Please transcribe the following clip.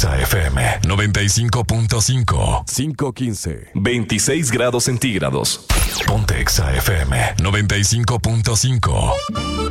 Exa FM 95.5. 5:15. 26 grados centígrados. Ponte Exa FM 95.5.